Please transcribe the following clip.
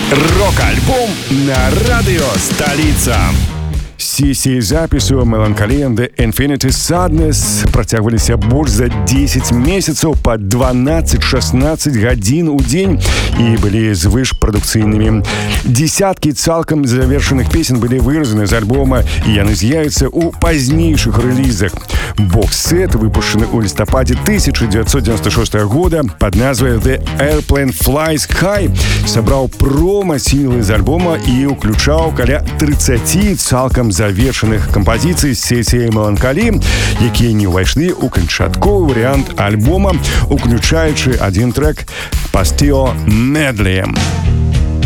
Рок-альбом на радио «Столица». Сесіі запісу «Melancholy and the Infinity Sadness» працягваліся больш за 10 месяцаў па 12-16 гадзін у дзень і былі звышпрадукцыйнымі. Десяткі цалкам завершаных песен былі выразаны з альбома, і яны з'явяцца ў пазнейшых рэлізах. Бокс-сет, выпушчаны ў лістападзе 1996 года пад назвай «The Airplane Flies High», сабраў прома-сінглы з альбома і ўключаў каля 30 цалкам завершаных кампазіцый з сесіяй «Melancholy», якія не ўвайшлі ў канчатковы варыянт альбома, уключаючы адзін трэк «Pastille Medley».